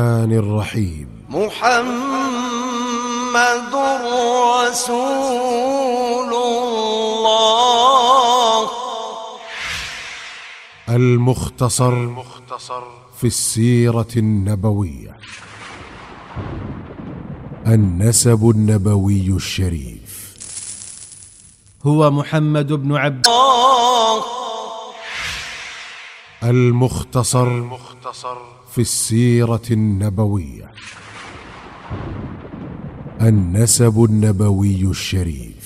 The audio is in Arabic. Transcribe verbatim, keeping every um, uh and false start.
الرحيم. محمد رسول الله. المختصر في السيرة النبوية. النسب النبوي الشريف. هو محمد بن عبد الله. المختصر في السيرة النبوية. النسب النبوي الشريف.